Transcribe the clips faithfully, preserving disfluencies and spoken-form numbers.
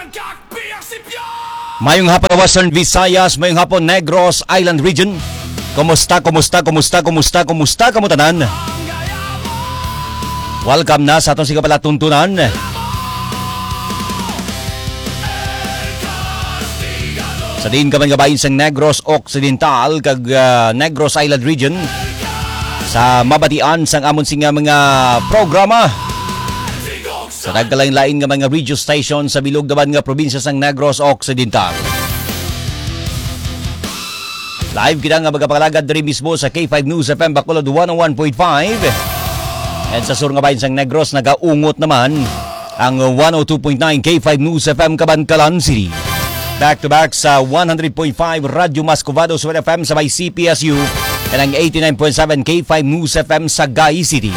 Mayong hapon Western Visayas, mayong hapon Negros Island Region. Kumusta, kumusta, kumusta, kumusta, kumusta, kamutanan? Welcome na sa atong siga pala tuntunan. Sa din ka man gabayin sa Negros Occidental kag uh, Negros Island Region. Sa mabatian sang amon singa mga programa. Sa nagkalain-lain nga mga radio station sa bilog daban nga probinsya sang Negros Occidental. Live kita nga magapalagad diri mismo sa K five News F M Bacolod one oh one point five. At sa sur nga bayan sang Negros nagaungot naman ang one oh two point nine K five News F M Cabancalan City. Back to back sa one hundred point five Radyo Mascovado Suwed F M sa may C P S U at ang eighty-nine point seven K five News F M sa Gai City.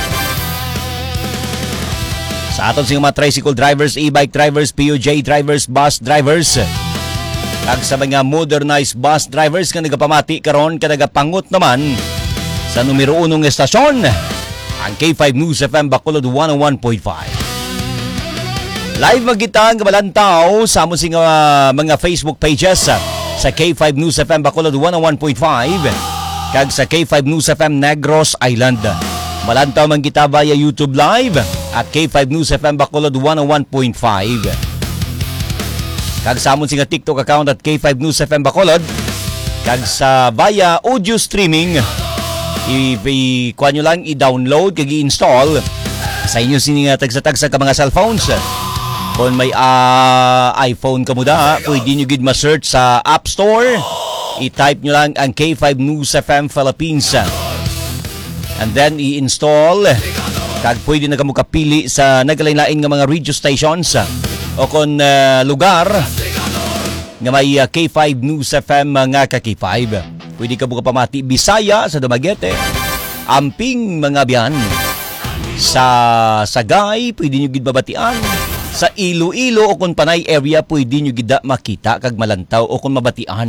Sa aton sing mga tricycle drivers, e-bike drivers, P O J drivers, bus drivers, kag sa mga modernized bus drivers nga nagapamati karon ka nagapangot naman sa numero unong estasyon, ang K five News F M Bacolod one oh one point five. Live magkita ang kabalantaw sa amon sing uh, mga Facebook pages sa K five News F M Bacolod one oh one point five kag sa K five News F M Negros Island. Malantaw man kita via YouTube Live at K five News F M Bacolod one oh one point five. Kag sa amon singa TikTok account at K five News F M Bacolod. Kag sa via audio streaming, i-kuha nyo lang, i-download, kag i-install sa inyo sininga tagsa-tagsa ka mga cellphones. Kung may uh, iPhone ka mo da, pwede nyo gid ma-search sa App Store. I-type nyo lang ang K five News F M Philippines. And then i-install. Kag pwede na kamo kapili sa nagalain-lain nga mga radio stations o kung uh, lugar nga may uh, K five News F M nga ka K five. Pwede ka buka pamati Bisaya sa Dumaguete, Amping mga biyan. Sa Sagay, pwede nyo gid babatian. Sa Iloilo o kung Panay area, pwede nyo gid makita kag malantaw o kung mabatian.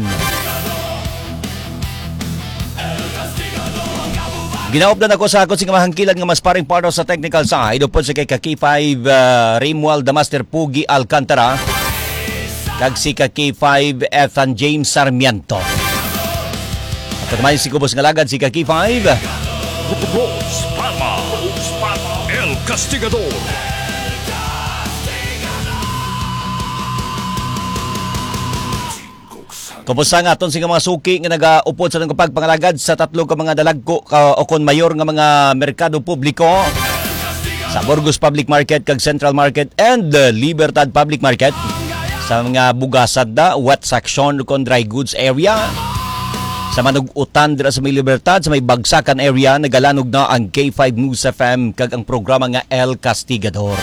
Ginaupdan ako sa akong sing mahangkilan nga mas paring part sa technical side. Upod sa kay K five uh, Rimual Damaster Pugi Alcantara. Kag si K five Ethan James Sarmiento. At naman si Kubos nga lagad si K five Rose Palma, Rose Palma, El Castigador. Kumusta nga aton sing mga suki nga nagaupod sa nang pagpangalagad sa tatlo ka mga dalagko ka o kon mayor nga mga merkado publiko sa Burgos Public Market kag Central Market and uh, Libertad Public Market sa mga bugasad da wet section kon dry goods area sa manugutan dira sa may Libertad sa may bagsakan area nagalanog na ang K five News F M kag ang programa nga El Castigador.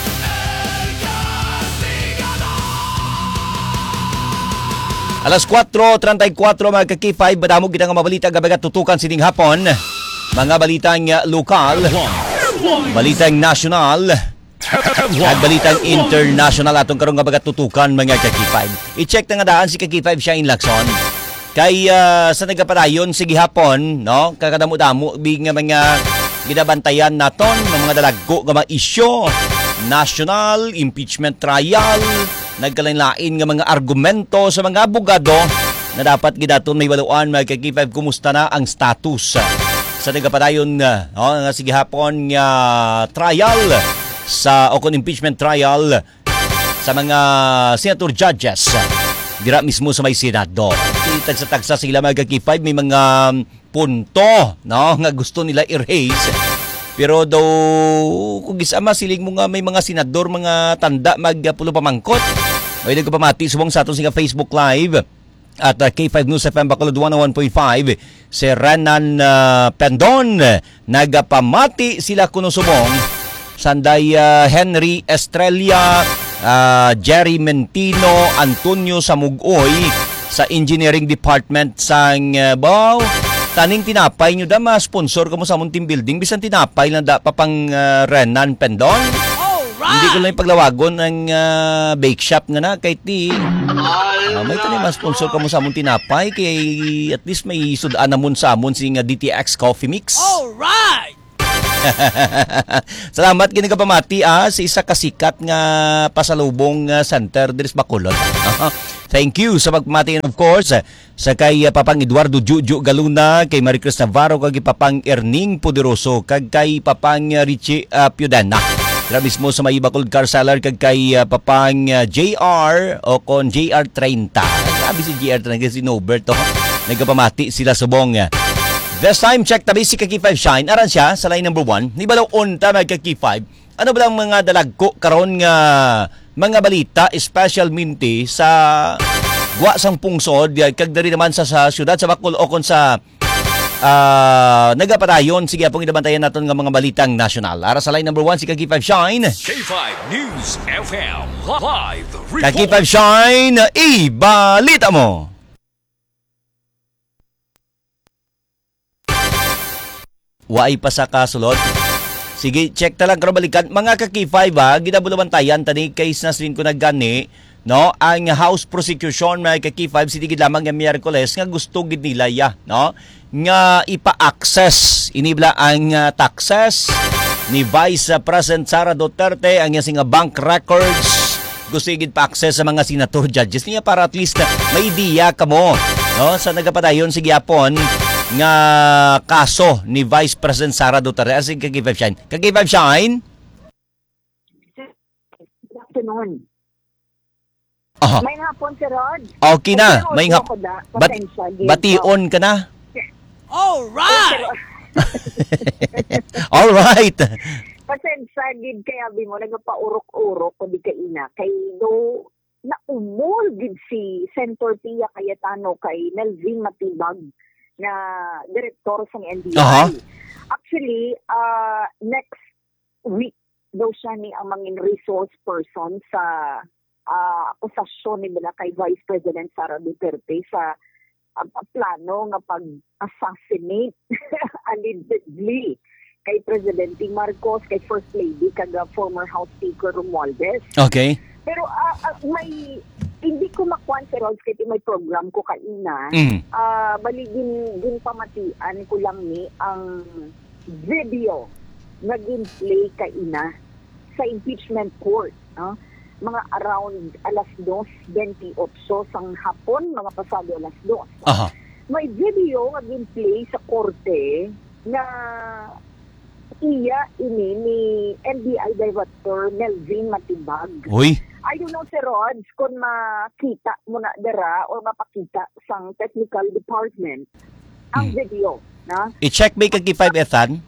Alas four thirty-four mga K five, badamo kita nga mabalita gabagat tutukan sining hapon. Mga balitang lokal, balitang national, at balitang international atong karong gabagat tutukan mga K five. I-check na nga daan si K five Shine Lacson. Kay uh, sa nagapadayon sige hapon, no? Kakadamo-damo big nga mga ginabantayan naton ng mga dalagko nga mga isyu, national impeachment trial, nagkalain-lain nga mga argumento sa mga abogado na dapat gidaton may baluan mga K five kumusta na ang status sa nagapadayon no, nga sige hapon nga trial sa o kon impeachment trial sa mga senator judges dira mismo sa may Senado. Tagsa-tagsa sila mga K five may mga punto no nga gusto nila erase. Pero daw kung gisama siling mo nga may mga senador mga tanda magpulo pamangkot. May nagpamati subong sa aton singa Facebook Live at uh, K five News F M Bacolod one oh one point five si Renan uh, Pendon nagapamati sila kuno subong sanday uh, Henry Estrella, uh, Jerry Mentino, Antonio Samugoy sa Engineering Department sang uh, Bao. Taning tinapay nyo da ma-sponsor ka mo sa among team building bisan tinapay na da papang uh, Renan Pendon. Hindi ko lang paglawagon ang uh, bake shop nga na kay ti. Uh, may tanim ma-sponsor ka mo sa among tinapay kay at least may sudaan namon sa amon sing uh, D T X Coffee Mix. Alright! Salamat gini ka pamati ah, sa isa kasikat nga pasalubong nga center diri sa Bacolod. Uh-huh. Thank you sa pagpamati, of course sa kay uh, Papang Eduardo Juju Galuna, kay Maricruz Navarro, kay Papang Erning Poderoso, kag kay Papang uh, Richie uh, Piudana. Dira mismo sa may Bacolod Car Seller, kag kay uh, Papang uh, J R o kon J R thirty. Sabi si J R thirty si Nobert to. Nagpamati sila subong. This time, check tabi si Kaki five Shine. Aran siya sa line number one. Di ba daw unta may Kaki five? Ano ba lang mga dalagko karon nga mga balita, special minti sa gwa sang pungsod, kag dari naman sa, sa syudad sa Bacol o kon sa uh, nagapadayon. Sige, pong inabantayan natin ng mga balitang nasyonal. Ara sa line number one si Kaki five Shine. K five News F M Live Report. Kaki five Shine, ibalita mo. Waay pa sa kasulod. Sige, check talang karabalikan. Mga Kaki five ha, ginabulabantayan tani case na sin ko naggani, no? Ang House Prosecution mga Kaki five sitigid lamang nga Miyerkules nga gusto gid nila ya, no? Nga ipa-access inibla ang uh, taxes ni Vice President Sara Duterte, ang yasing nga bank records. Gusto gid pa-access sa mga senator judges niya para at least uh, may idea kamo, no? Sa nagapadayon sige apon nga kaso ni Vice President Sara Duterte. As in, Kaki five Shine. Kaki five Shine? Good afternoon. Aha. May hapon si Rod. Okay na. May nga. Bat, bation ka na? Alright! Alright. Pasensya, gid kaya bi mo, nagpaurok-urok ko di ka ina. Kay do, na umol gid si Senator Pia Cayetano kay Melvin Matibag na direktor sa N B I. Uh-huh. Actually, uh, next week daw siya ni ang mangin resource person sa uh, akusasyon ni nila kay Vice President Sara Duterte sa uh, plano nga pag-assassinate allegedly kay Presidente Marcos, kay First Lady, kag former House Speaker Romualdez. Okay. Pero uh, uh, may hindi ko makuan si Rods kasi may program ko kaina. Mm. Uh, bali din, din pamatian ko lang ni ang video na ginplay kaina sa impeachment court. No? Mga around alas dos twenty-eight sang hapon, mga pasado alas dos. Aha. May video nga ginplay sa korte na iya ini ni N B I Director Melvin Matibag. Uy. I don't know si Rods kung makita mo na dara o mapakita sang technical department ang hmm. video. Na? I-check ba Kaki five Ethan?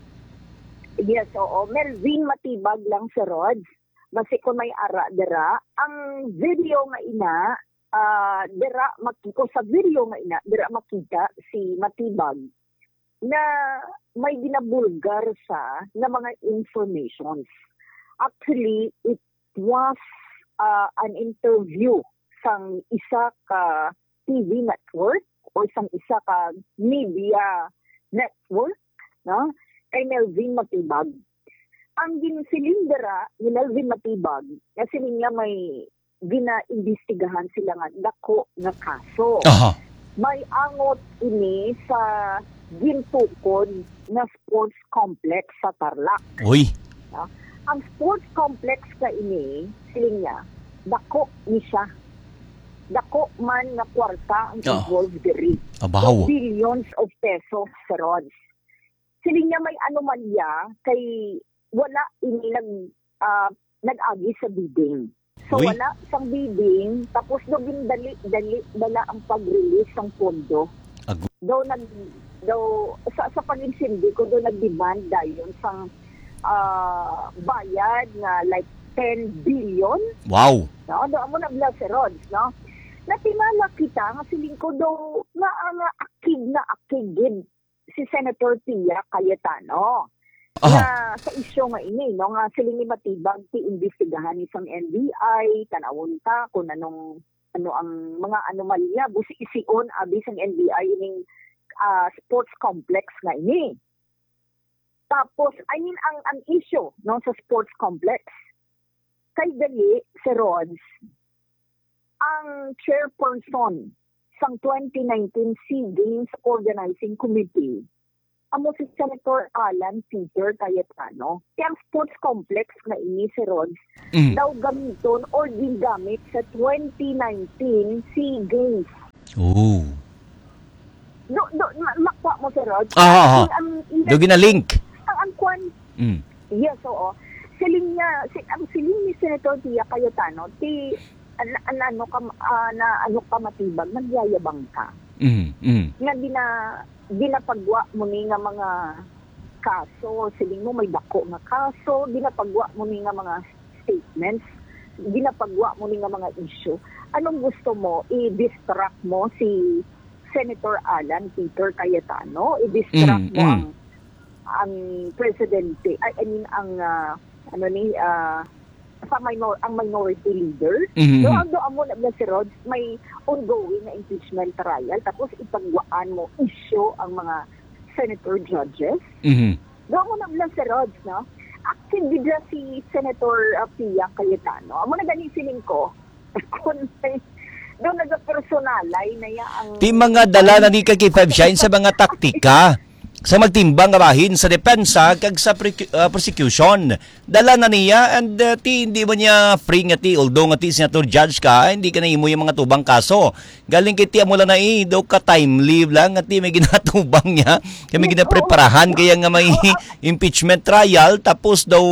Yes, oo. Melvin Matibag lang si Rods. Basi kung may ara dara, ang video nga ina, uh, dara makiko sa video nga ina, dara makita si Matibag na may ginabulgar sa na mga informations. Actually, it was uh, an interview sang isa ka T V network o sang isa ka media network, no? Kay Melvin Matibag. Ang ginsilindera ni Melvin Matibag, kasi niya may gina-imbestigahan sila nga dako na kaso. Aha. May angot ini sa gintukod na sports complex sa Tarlac. Uy. No? Ang sports complex ka ini, siling niya, dako ni siya. Dako man na kwarta ang involved oh. diri. Abaw. Billions of pesos sa Rods. Siling niya may anomalya kay wala ini nag, uh, nag-agi sa bidding. So Uy. wala sang bidding, tapos do dali dali dala ang pag-release ng pondo. Ag- daw nag daw sa sa pag-insindi ko do nag-demand dayon sang uh, bayad na like ten billion. Wow. No, do amo na bla si Rods, no? Natimala kita nga siling ko do nga nga akig na akigid si Senator Pia Cayetano. Aha. Na sa isyu nga ini, no, nga siling ni Matibag ti imbestigahan ni sang N B I, tanawon ta kung anong ano ang mga anomalya busi ision abi sang N B I ining uh, sports complex nga ini. Tapos I mean ang ang issue no sa sports complex kay dali si Rods ang chairperson sang twenty nineteen SEA Games Organizing Committee amo si Senator Alan Peter Cayetano, kaya ang sports complex na ini si Rods, Mm. daw gamiton or gigamit sa twenty nineteen SEA Games. Oh. Do, do, ma- makwa mo si Rods? Ah, ah, ah. Ang, Do gina-link. ang, ang kwan, Mm. yes, oo. Siling niya, si, ang siling ni Senator Tia Cayetano, ti, an, an, ano ka, ah, na ano ka matibag, nagyayabang ka. Mm. Mm. Nga gina, ginapagwa mo ni nga mga kaso, siling mo may dako nga kaso, ginapagwa mo ni nga mga statements, ginapagwa mo ni nga mga issue. Anong gusto mo? I-distract mo si Senator Alan Peter Cayetano? I-distract Mm, mo mm. ang ang presidente, I, I mean ang ah, ano ni ah, sa minor ang minority leader. Mhm. So ang doon mo na si Rods, may ongoing na impeachment trial, tapos ipagwaan mo issue ang mga senator judges. Mhm. Doon mo na si Rods, no? Active din si Senator uh, Pia Cayetano. Amo na gani feeling ko, kung may doon nag-personalay na ya ang... Ti mga dala na ni kay Five Shine sa mga taktika sa magtimbang nga bahin sa depensa kag sa pre- uh, prosecution. Dala na niya and uh, ti hindi mo niya free nga ti although nga ti senator judge ka, hindi ka na imo yung mga tubang kaso. Galing kay ti amo lang na eh, daw ka time leave lang nga ti may ginatubang niya, kay may ginapreparahan kaya nga may impeachment trial tapos daw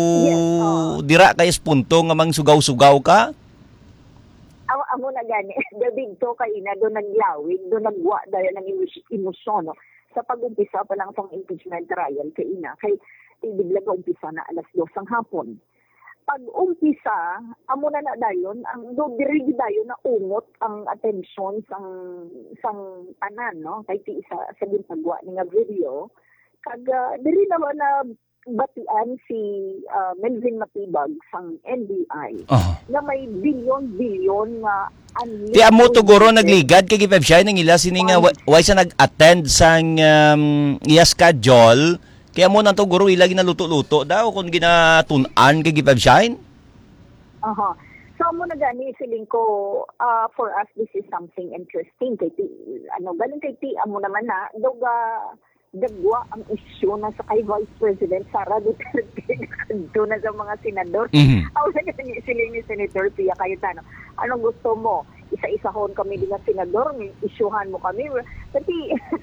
dira kay punto nga mang sugaw-sugaw ka. Amo, amo na gani. David to kay na doon naglawig, doon nagwa dahil ng emus- emosyon, no? Sa pag-umpisa pa lang sa impeachment trial kay ina, kay ibigla ka umpisa na alas dos ng hapon. Pag-umpisa, amo na na dayon, ang do diri dayon na ungot ang atensyon sang sang tanan, no? Kay ti isa sa gintagwa ni nga video, kag uh, diri naman na batian si uh, Melvin Matibag sang N B I Oh. na may bilyon-bilyon nga Ti amo to guro nagligad kay Five Shine nang ila sini nga wa- way sa nag-attend sang um, iya schedule. Kaya mo na to guro ila ginaluto-luto daw kung ginatun-an kay Five Shine. Aha. So mo na gani feeling ko uh, for us this is something interesting kay ti, ano galing kay ti amo naman na doga dagwa ang issue na sa kay Vice President Sara Duterte doon na sa mga senador. Mhm. Ako na gani siling ni Senator Pia Cayetano. Anong gusto mo? Isa-isahon kami din ng senador, may isyuhan mo kami. Kasi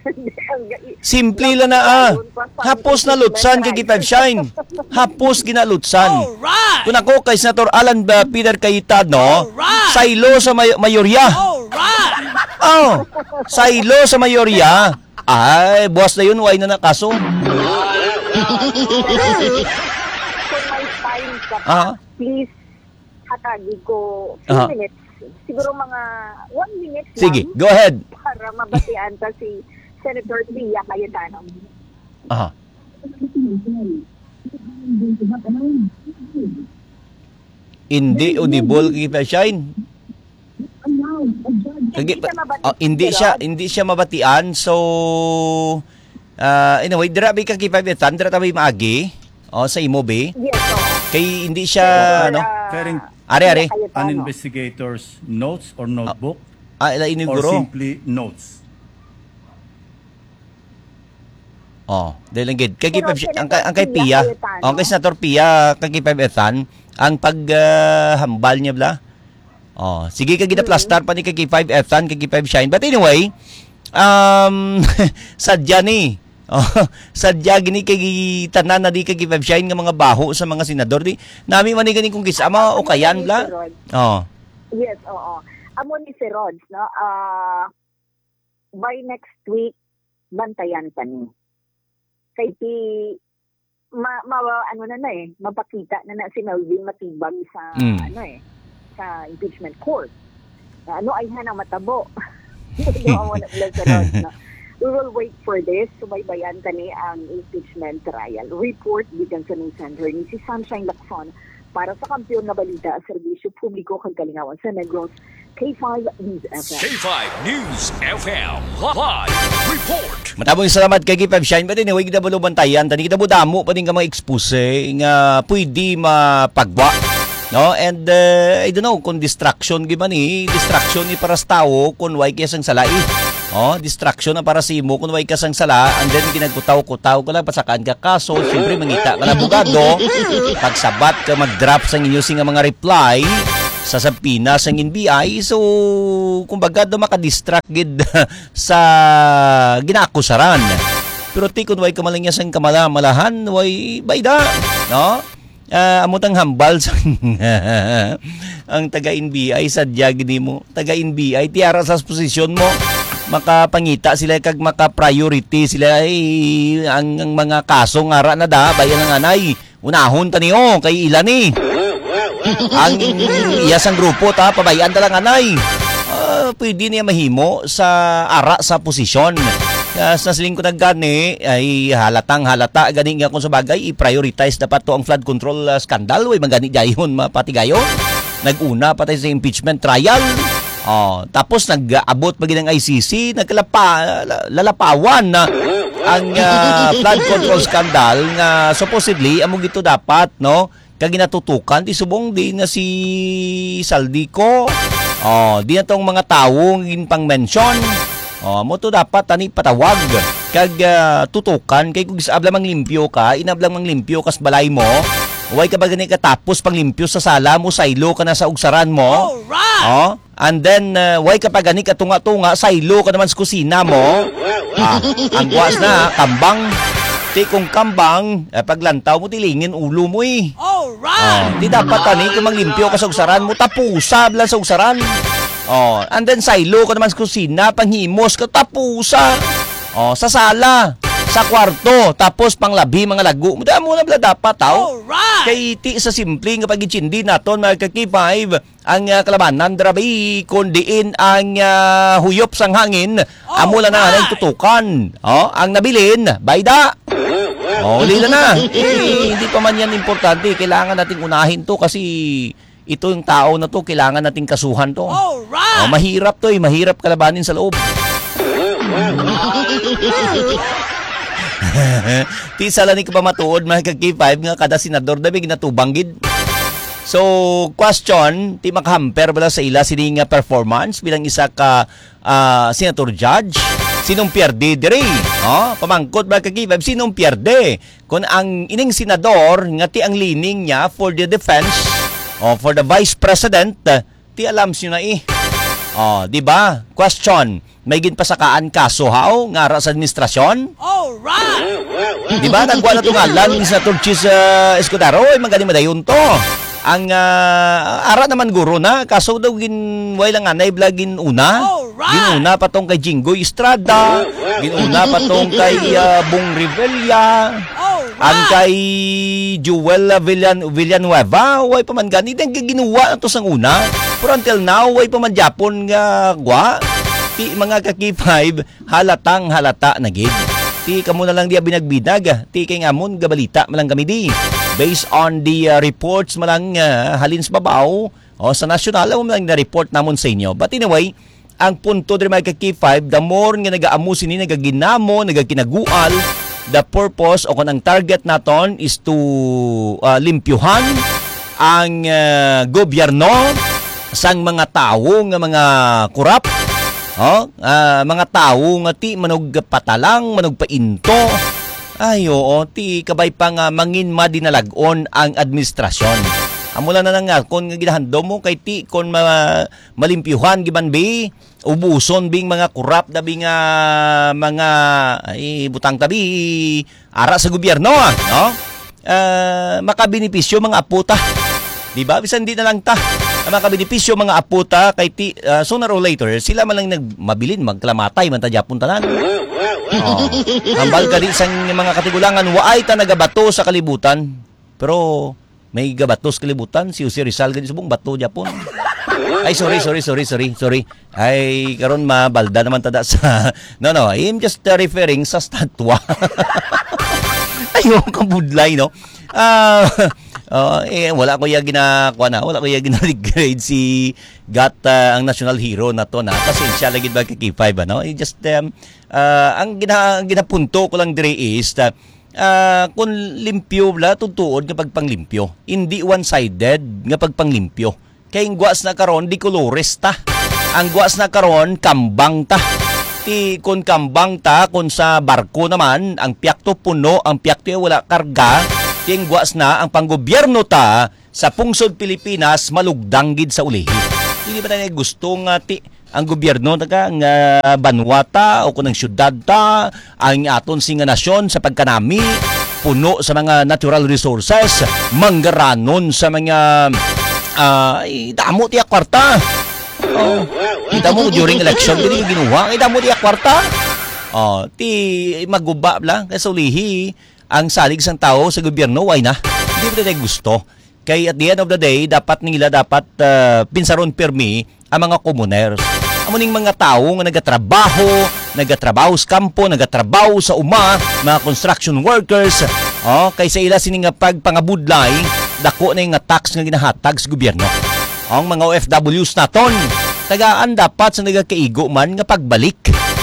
Simple lang na ah. Hapos na lutsan kay Five Shine. Hapos ginalutsan. Alright! Kung ako kay Senator Alan ba, Peter Cayetano, Alright! saylo sa may- mayorya. Alright! Oh, saylo sa mayorya. Ay, buwas na yun, way na na kaso. kung may time ka pa, Ah. please hatagi ko few Ah. minutes. Siguro mga one minute lang. Sige, go ahead. Para mabatian ta si Senator Pia Cayetano. Aha. Hindi audible kay Five Shine. Kagi, Hindi siya mabati, oh, hindi pero- siya hindi siya mabatian so uh, anyway dira bi ka kay Five Etan dira tabi maagi oh sa imo be Yes, so, kay hindi siya ano Referring are are an investigator's notes or notebook ah ila or iniguro simply notes. oh dahil lang gid kay kay Pero Five- ang, Senator ang kay Pia Pia Cayetano- ang kay Senator Pia kay kay Five Etan ang pag uh, hambal niya bla oh sige kay gida plastar pa ni kay kay Five Etan kay kay Five Shine but anyway um sadya ni oh, sadya gini kay tanan na di kay Five Shine nga mga baho sa mga senador di nami man ni gani kung kisama o kayan bla oh yes, oo. Amo ni si Rods, no? Ah, by next week, bantayan pa ni. Kay ti, ma, ma, ano na na eh, mapakita na na si Melvin Matibag sa, Mm. ano eh, sa impeachment court. Na ano ay hanang matabo. Amo na pala si Rods, no? We will wait for this. Subaybayan kani ang impeachment trial. Report bigan sa news center ni si Sunshine Lacson para sa kampiyon na balita sa serbisyo publiko kag kalingawan sa Negros K five News F M. K five News F M Live Report. matabang salamat kay kay Five Shine but anyway kita bulo bantayan tani kita budamo pa din ka mga expose nga pwede mapagwa no and uh, I don't know kung distraction giba ni distraction ni para sa tao kung why kaya sang salai Oh, distraction na para sa imo kung way kasang sala, and then ginagkutaw-kutaw ka lang pasakaan ka kaso, siyempre mangita ka na bugado, pagsabat ka mag-drop sa inyo sing mga reply sa sapina sa N B I, so kumbaga do makadistract gid sa ginakusaran. Pero ti kun way kamalang sang kamalamalan, way bayda, no? Uh, amutang hambal sa ang taga-N B I sadya gini mo. Taga-N B I tiara sa posisyon mo. Makapangita sila kag maka-priority sila ay ang, ang mga kaso nga na da bayan ng anay unahon taniyo kay ilan ni ang iyasang grupo ta pabayan ta lang anay uh, pwede niya mahimo sa ara sa posisyon kaya sa siling ko naggani ay halatang halata gani nga kung sa bagay i-prioritize dapat to ang flood control uh, scandal way magani jayhon mapatigayon naguna patay sa impeachment trial. Oh, tapos nag-abot pa ng I C C, nagkalapa, lalapawan na ang uh, flood control scandal nga supposedly among ito dapat no kag ginatutukan ti subong di na si Saldico. Oh, di na tong mga tawo ngin pang mention. Oh, mo to dapat tani patawag kag uh, tutukan kay kung isabla mang limpyo ka, inablang mang limpyo kas balay mo. Huwag ka ba gani katapos panglimpyo sa sala mo, saylo ka na sa ugsaran mo. Alright! Oh, and then, uh, huwag ka pa gani katunga-tunga, saylo ka naman sa kusina mo. Ah, ang buwas na, kambang. Ti kung kambang, eh, paglantaw mo, tilingin ulo mo eh. Alright! Oh, di dapat tani, kung manglimpyo ka sa ugsaran mo, tapusa lang sa ugsaran. Oh, and then, saylo ka naman sa kusina, panghimos ka, tapusa. Oh, sa sala. Sa kwarto, tapos panglabi mga lagu. Muda mo na bala dapat tao. Alright! Kay ti sa simple nga pag-ichindi naton mga kakipay ang uh, kalabanan drabi kundiin ang uh, huyop sang hangin. Alright! Amo lang na ang tutukan. Oh, ang nabilin, bayda. Oh, lila na. Eh, hindi pa man yan importante. Kailangan nating unahin to kasi ito yung tao na to, kailangan nating kasuhan to. Alright! Oh, mahirap to eh, mahirap kalabanin sa loob. Ti sala ni ka pa matuod mga ka-K five nga kada senador dabi ginatubanggid. So, question, ti makahamper bala sa ila sining nga performance bilang isa ka uh, senator judge. Sinong pierde dire? Oh, pamangkot mga ka-K five, sinong pierde? Kung ang ining senador nga ti ang leaning niya for the defense oh, for the vice president, ti alam siyo na eh. Oh, di ba? Question, may ginpasakaan kaso haw nga ara sa administrasyon? Alright! Di ba? Nagwa na tungalan ni Senator Chis uh, Escudero, ay magaling madayon to. Ang uh, ara naman guro na, kaso daw ginway lang anay bla ginuna. Alright! Ginuna patong kay Jinggoy Estrada, ginuna patong kay uh, Bong Revilla. Ang kay Jewel Villan Villanueva, way pa man gani dang ginuwa to sang una. Pero until now, way pa man Japon nga gwa. Ti mga ka-K five, halatang halata na gid. Ti kamo na lang dia binagbinag. Ti kay ngamon gabalita malang kami di. Based on the uh, reports malang uh, halin sa babaw o sa nasyonal mo malang na-report namon sa inyo. But anyway, ang punto diri mga ka-K five, the more nga nagaamu sini nagaginamo, nagakinagual, the purpose o kung ang target naton is to uh, limpyuhan ang uh, gobyerno sang mga tao nga mga kurap. Oh, uh, mga tao nga ti manog patalang, manog painto. Ay oo, ti kabay pa nga mangin madinalagon ang administrasyon. Amula na nga kon nga ginahandom mo kay ti kon ma, malimpyuhan giban bi ubuson bing mga kurap da bing uh, mga ay butang tabi ara sa gobyerno ah, no? Uh, makabenepisyo mga aputa. Di ba? Bisan di na lang ta. Makabenepisyo mga aputa kay ti uh, sooner or later sila man lang nagmabilin magklamatay man ta Japon tanan. Oh. Ambal ka rin sa mga katigulangan waay ta nagabato sa kalibutan. Pero may gabatos kalibutan si Jose Rizal ganito subong bato Japon. Ay sorry sorry sorry sorry sorry. Ay karon mabalda naman tada sa no no I'm just uh, referring sa statwa. Ayo ka budlay no. Ah uh, eh wala ko ya ginakuha na wala ko ya gina-grade si got uh, ang national hero na to na pasensya lagi ba kay K five ano. I just um, uh, ang gina ang ginapunto ko lang dire is uh, Uh, kung limpyo bla tutuod nga pagpanglimpyo hindi one-sided nga pagpanglimpyo kay ang guwas na karon di kolores ta ang guwas na karon kambang ta Ti kun kambang ta, kun sa barko naman, ang piyakto puno, ang piyakto wala karga, ting guwas na ang panggobyerno ta sa pungsod Pilipinas malugdanggid sa ulihi. Hindi ba tayo gusto nga ti ang gobyerno taga nga banwata o kunang syudad ta, ang aton singa nasyon sa pagkanami, puno sa mga natural resources, manggaranon sa mga uh, damo tiyak kwarta. Oh, kita mo during election dili ginuha, ida mo tiyak kwarta. Oh, ti maguba lang kasi ulihi ang salig sang tao sa gobyerno, why na? Hindi ba tayo gusto? Kay at the end of the day, dapat nila dapat uh, pinsaron permi ang mga commoners. Amuning mga tao nga nagatrabaho, nagatrabaho sa kampo, nagatrabaho sa uma, mga construction workers, oh, kaysa ila sini nga pagpangabudlay, dako na yung nga tax nga ginahatag sa gobyerno. Ang mga O F Ws naton, tagaan dapat sa nagakaigo man nga pagbalik.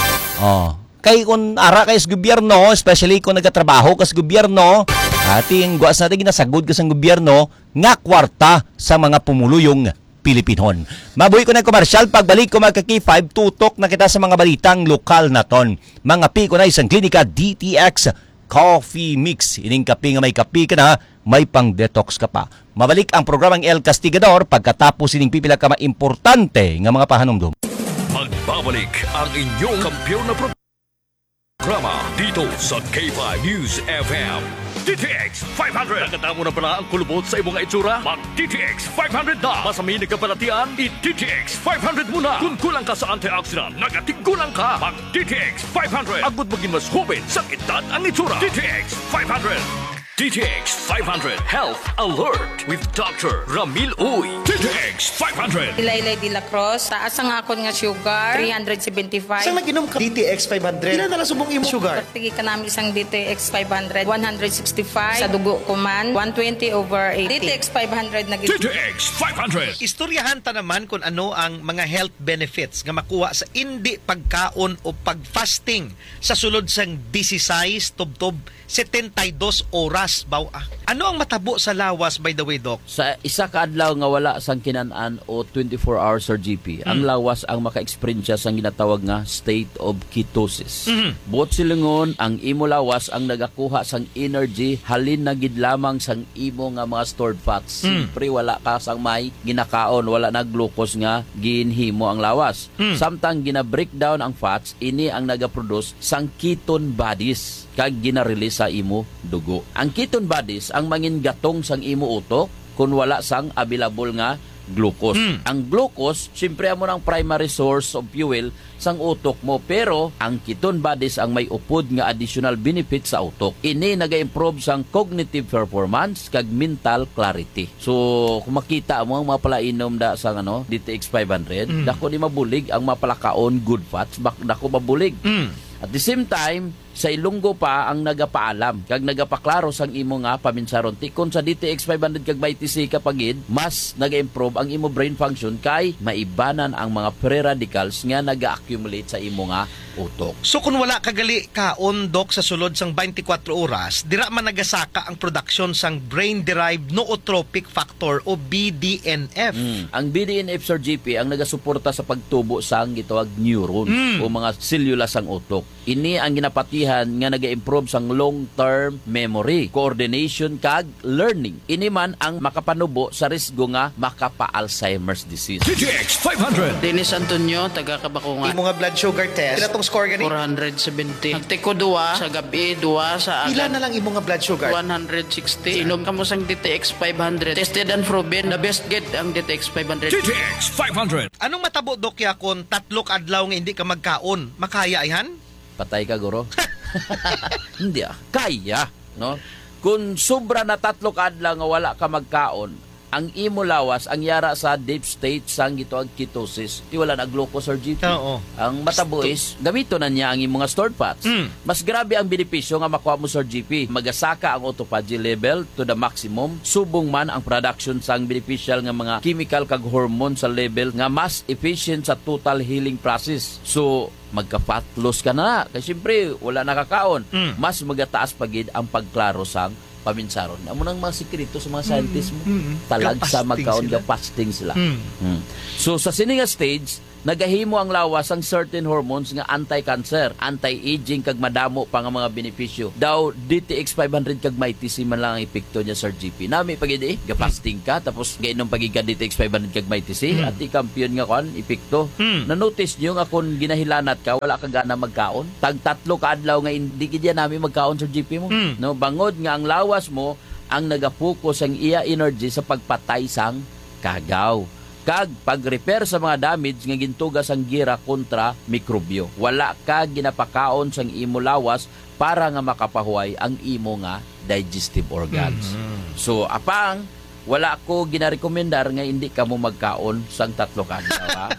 Oh, kay kung ara kay sa gobyerno, especially kung nagatrabaho ka sa gobyerno, ating guwas natin ginasagod ka sa gobyerno nga kwarta sa mga pumuluyong Pilipinon. Mabuhi ko na komersyal, pagbalik ko magkaki five, tutok na kita sa mga balitang lokal naton. Mga pi ko na isang klinika D T X Coffee Mix. Ining kapi nga may kapi ka na, may pang-detox ka pa. Mabalik ang programang El Castigador pagkatapos ining pipila ka maimportante nga mga pahanumdum. Magbabalik ang inyong kampiyon na programa dito sa K five News F M. D T X five hundred. Nagkatamo na pala ang kulubot sa ibong itsura? Mag-D T X five hundred na. Masamin nagkabalatian? I-D T X five hundred muna. Kung kulang ka sa antioxidant, nagatigulang ka. Mag-D T X five hundred. Agud maging mas hubin sa edad ang itsura. D T X five hundred. D T X five hundred Health Alert with Doctor Ramil Uy. D T X five hundred. Ilaylay de la Cruz, taas ang akon nga sugar, three seventy-five. Sa naginom ka D T X five hundred, ilan na lang subong imo sugar? Tigi ka namin isang D T X five hundred, one sixty-five. Sa dugo ko man, one twenty over eighty. D T X five hundred na D T X five hundred. Istoryahan ta naman kung ano ang mga health benefits nga makuha sa hindi pagkaon o pag-fasting sa sulod sang sixteen tubtob seventy-two oras baw. Ah. Ano ang matabo sa lawas, by the way, Doc? Sa isa ka adlaw nga wala sang kinanan o twenty-four hours or G P, mm. ang lawas ang maka-experience sang ginatawag nga state of ketosis. Mm. Buot silingon, ang imo lawas ang nagakuha sang energy halin na gid lamang sang imo nga mga stored fats. Mm. Siyempre wala ka sang may ginakaon, wala na glucose nga ginhimo ang lawas. Mm. Samtang gina-breakdown ang fats, ini ang nagaproduce sang ketone bodies kag gina-release sa imo dugo. Ang ketone bodies ang mangin gatong sang imo utok kung wala sang available nga glucose. Mm. Ang glucose, siyempre amo ng primary source of fuel sang utok mo, pero ang ketone bodies ang may upod nga additional benefit sa utok. Ini naga-improve sang cognitive performance kag mental clarity. So, kung makita mo ang mga palainom da sang ano, D T X five hundred, mm. dako di mabulig ang mapalakaon good fats, bak dako mabulig. Mm. At the same time, sa Ilonggo pa ang nagapaalam kag nagapaklaro sang imo nga paminsaron ti kon sa D T X five hundred kag may T C kapagid mas naga-improve ang imo brain function kay maibanan ang mga free radicals nga naga-accumulate sa imo nga utok. So kung wala kagali kaon, Doc, sa sulod sang twenty-four oras, dira man nagasaka ang production sang brain-derived nootropic factor o B D N F. Mm. Ang B D N F, Sir G P, ang nagasuporta sa pagtubo sang gitawag neurons mm. o mga selula sang utok. Ini ang ginapatihan nga naga-improve sang long-term memory, coordination kag learning. Ini man ang makapanubo sa risgo nga makapa-Alzheimer's disease. D T X five hundred. Dennis Antonio, taga Kabakungan. Imo nga blood sugar test, pila tong score gani? four seventy. Nagtiko duwa sa gabi, duwa sa Pila agad. na lang imo nga blood sugar? one sixty. Inom ka mo sang D T X five hundred. Tested and proven, the best get ang D T X five hundred. D T X five hundred. Anong matabo, Doc, ya kon tatlo ka adlaw nga hindi ka magkaon? Makaya ihan? Patay ka, guro? Hindi ah. Kaya, no? Kung sobra na tatlo ka adlaw nga wala ka magkaon, ang imo lawas ang yara sa deep state sang gitawag ketosis, di wala na glucose or G P. Oo. Ang matabo is gamito na niya ang imong nga stored fats. Mm. Mas grabe ang benepisyo nga makuha mo sa G P. Magasaka ang autophagy level to the maximum. Subong man ang production sang beneficial nga mga chemical kag hormone sa level nga mas efficient sa total healing process. So magka-fat loss ka na. Kasi siyempre, wala nakakaon. Mm. Mas magataas pagid ang pagklaro sang paminsaron. Amo nang mga sikreto sa mga scientists mo. Mm. Talag sa magkaon ga fasting sila. Mm. Mm. So sa sininga stage, nagahimo ang lawas ang certain hormones nga anti-cancer, anti-aging kag madamo pa nga mga benepisyo. Daw D T X five hundred kag may T C man lang ang epekto niya Sir G P. Nami pagidi, gapasting ka tapos gainom pagikan D T X five hundred kag may T C at i-kampiyon nga kon epekto. Na-notice niyo nga kung ginahilanat ka wala ka gana magkaon. Tag tatlo ka adlaw nga hindi gid nami magkaon Sir G P mo. No, bangod nga ang lawas mo ang nagapokus ang iya energy sa pagpatay sang kagaw. Kag pag-repair sa mga damage nga gintugas ang gira kontra mikrobyo. Wala ka ginapakaon sang imo lawas para nga makapahuay ang imo nga digestive organs. Mm-hmm. So apang wala ko ginarekomendar nga hindi ka mo magkaon sang tatlo ka adlaw.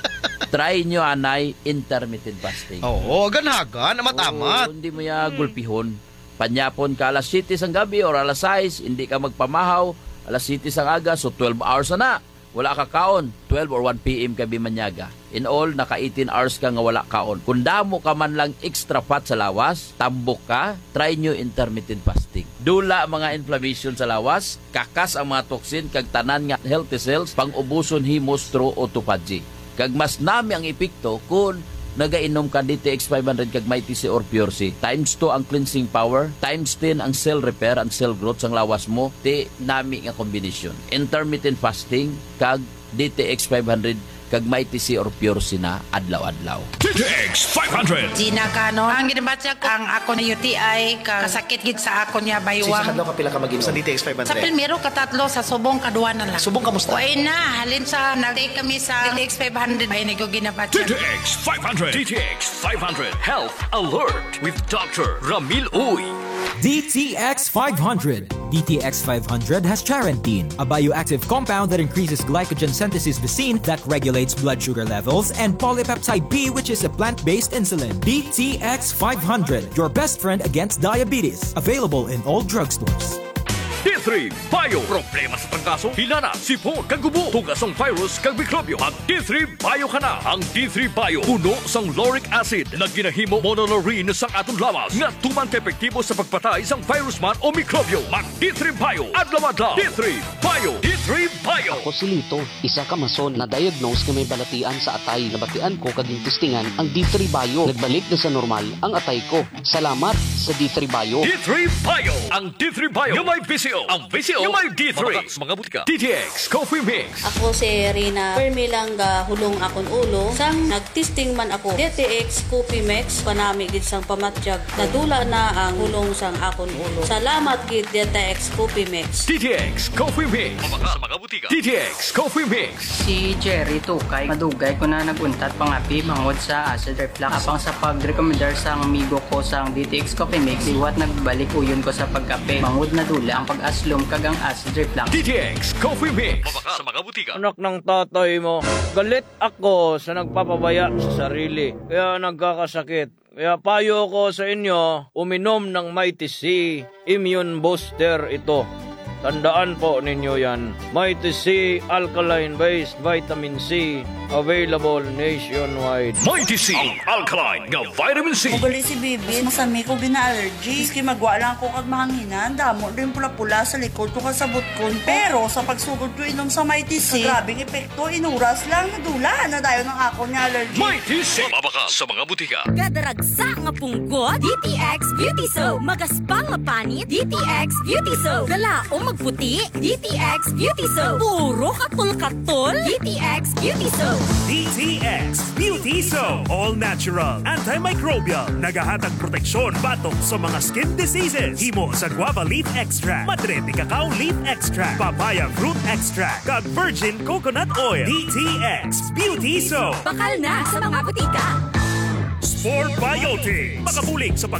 Try nyo anay intermittent fasting. Oo, ganagan, amat-amat. Oo, hindi mo ya gulpihon. Panyapon ka alas siyete sang gabi or alas sais, hindi ka magpamahaw, alas siyete sang aga, so twelve hours na. Wala ka kaon, twelve or one p m ka bimanyaga. In all, naka eighteen hours ka nga wala kaon. Kung damo ka man lang extra fat sa lawas, tambok ka, try nyo intermittent fasting. Dula mga inflammation sa lawas, kakas ang mga toxin, kag tanan nga healthy cells, pang-ubuson himos through autophagy. Kag mas nami ang epekto kung nagainom ka D T X five hundred kag may T C or Pure C. Times two ang cleansing power, times ten ang cell repair and cell growth sang lawas mo. Ti nami nga kombinasyon. Intermittent fasting kag D T X five hundred kag may T C or Pure C na adlaw-adlaw. D T X five hundred. Gina kanon. Ang ginabatsa ko, ang ako na U T I, kasakit gid sa ako niya baywang. Sa pila ka mag-inom? Sa D T X five hundred? Sa primero, katatlo, sa subong, kadua na lang. Subong kamusta? Uy na, halin sa, nag-take kami sa D T X five hundred. Ay, nag ginabatsa. D T X five hundred. D T X five hundred. Health Alert with Doctor Ramil Uy. D T X five hundred. D T X five hundred has charantine, a bioactive compound that increases glycogen synthesis vacine that regulates blood sugar levels, and polypeptide B, which is a plant-based insulin. D T X five hundred, your best friend against diabetes. Available in all drugstores. D three Bio. Problema sa pagkaso, hilana, sipon, kagubo, tugas ang virus, kag mikrobyo. Mag D three Bio ka na. Ang D three Bio, puno sang lauric acid na ginahimo monolaurin sang atong lawas nga tuman ka epektibo sa pagpatay sang virus man o mikrobyo. Mag D three Bio. Adlaw-adlaw. D three Bio. D three Bio. Ako si Lito, isa ka mason na diagnose nga may balatian sa atay. Nabatian ko kaging testingan ang D three Bio. Nagbalik na sa normal ang atay ko. Salamat sa D three Bio. D three Bio. Ang D three Bio nga may V C O. Ang V C O nga may D three. Mga butika. D T X Coffee Mix. Ako si Rina Permilang hulong akon ulo. Sang nagtesting man ako D T X Coffee Mix panami gid sang pamatyag. Nadula na ang hulong sang akon ulo. Salamat gid D T X Coffee Mix. D T X Coffee Mix. Mabaka sa mga butika. D T X Coffee Mix. Si Jerry Tukay, madugay ko na naguntat pangapi mangod sa acid reflux. Apang sa pag-recommendar sang amigo ko sang D T X Coffee Mix, iwat nagbalik uyon ko sa pagkape. Mangod na dula ang pag-aslom kagang acid reflux. D T X Coffee Mix. Mabaka sa mga butika. Anak ng tatay mo, galit ako sa nagpapabaya sa sarili. Kaya nagkakasakit. Kaya payo ko sa inyo, uminom ng Mighty C Immune Booster ito. Tandaan po ninyo yan. Mighty C Alkaline-based Vitamin C, available nationwide. Mighty C ang alkaline nga vitamin C. Mugali si Bibi, masami ko gina-allergy. Iski magwala ko kag mahanginan, damo rin pula-pula sa likod ko kasabot ko. Pero sa pagsugod ko inom sa Mighty C, grabing epekto, inuras lang, nadula na dayo ng ako niya allergy. Mighty C. Mabaka sa mga butika. Kadaragsa nga punggot, D T X Beauty Soap. Magaspang nga panit, D T X Beauty Soap. Galaong magputi, D T X Beauty Soap. Puro katul-katul, D T X Beauty Soap. D T X Beauty Soap. All natural, antimicrobial, nagahatag proteksyon batok sa mga skin diseases. Himo sa guava leaf extract, madre de cacao leaf extract, papaya fruit extract, kag virgin coconut oil. D T X Beauty Soap. Bakal na sa mga butika. Sport Biotics. Makabulig sa pag